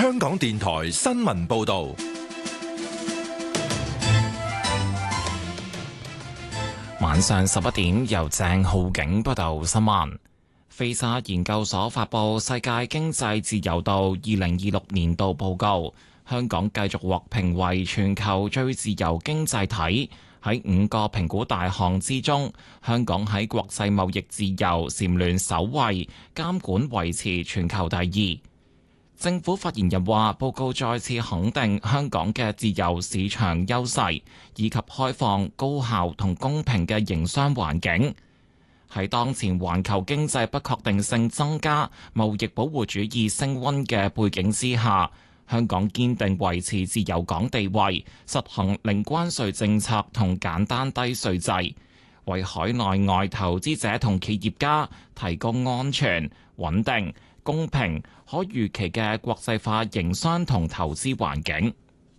香港電台新聞報道。 晚上11點，由鄭浩景報道新聞。菲沙研究所發布《世界經濟自由度2026年度報告》，香港繼續獲評為全球最自由經濟體。喺5個評估大項之中，香港喺國際貿易自由蟬聯首位，監管維持全球第二。政府發言人話，報告再次肯定香港嘅自由市場優勢，以及開放、高效同公平嘅營商環境。喺當前環球經濟不確定性增加、貿易保護主義升溫嘅背景之下，香港堅定維持自由港地位，實行零關稅政策同簡單低稅制，為海內外投資者同企業家提供安全、穩定、公平、可預期嘅國際化營商同投資環境。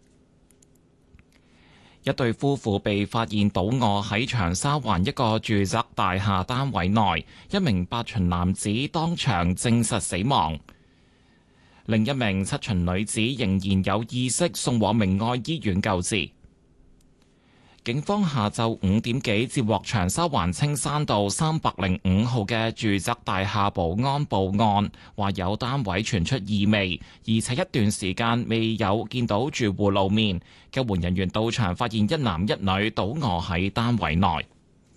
一對夫婦被發現倒臥喺長沙灣一個住宅大廈單位內，一名8旬男子當場證實死亡，另一名7旬女子仍然有意識，送往明愛醫院救治。警方下晝5點幾接獲長沙灣青山道305號嘅住宅大廈保安報案，話有單位傳出異味，而且一段時間未有見到住戶露面。救援人員到場發現一男一女倒臥喺單位內。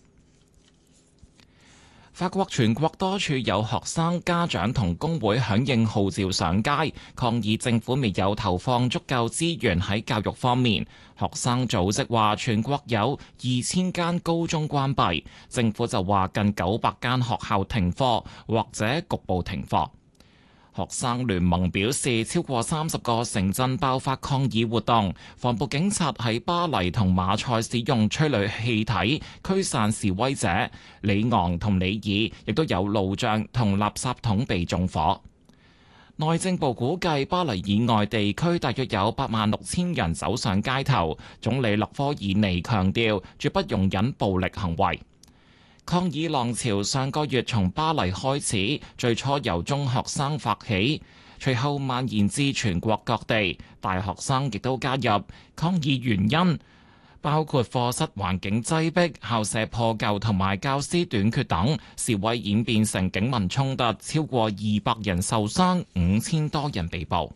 法國全國多處有學生、家長同工會響應號召上街，抗議政府未有投放足夠資源喺教育方面。學生組織話全國有2000間高中關閉，政府就話近900間學校停課或者局部停課。學生聯盟表示，超過30個城鎮爆發抗議活動，防暴警察喺巴黎同馬賽使用催淚氣體驅散示威者，里昂同里爾亦都有路障同垃圾桶被縱火。內政部估計巴黎以外地區大約有86000人走上街頭。總理勒科爾尼強調，絕不容忍暴力行為。抗議浪潮上個月從巴黎開始，最初由中學生發起，隨後蔓延至全國各地，大學生亦都加入。抗議原因包括課室環境擠迫、校舍破舊同埋教師短缺等。示威演變成警民衝突，超過200人受傷，5000多人被捕。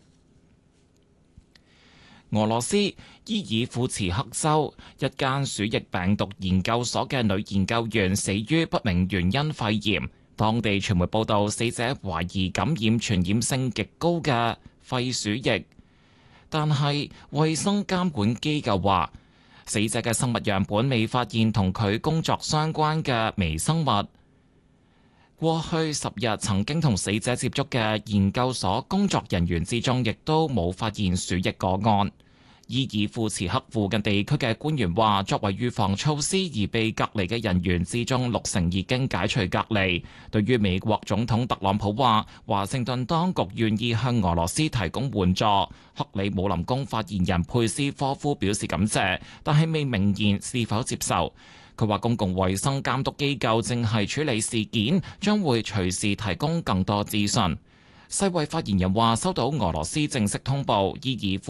俄羅斯伊爾庫茨克州一間鼠疫病毒研究所嘅女研究員死於不明原因肺炎。當地傳媒報道，死者懷疑感染傳染性極高嘅肺鼠疫，但係衛生監管機構話，死者嘅生物樣本未發現同佢工作相關嘅微生物。過去10日曾經同死者接觸嘅研究所工作人員之中，亦都冇發現鼠疫個案。伊爾庫茨克附近地區嘅官員話，作為預防措施而被隔離嘅人員之中，60%已經解除隔離。對於美國總統特朗普話，華盛頓當局願意向俄羅斯提供援助，克里姆林宮發言人佩斯科夫表示感謝，但係未明言是否接受。佢話公共衛生監督機構正係處理事件，將會隨時提供更多資訊。世衛發言人話收到俄羅斯正式通報，伊爾庫